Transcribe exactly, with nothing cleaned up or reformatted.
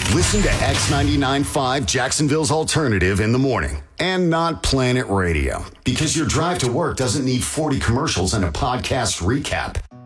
Listen to X ninety-nine point five Jacksonville's Alternative in the morning and not Planet Radio, because your drive to work doesn't need forty commercials and a podcast recap.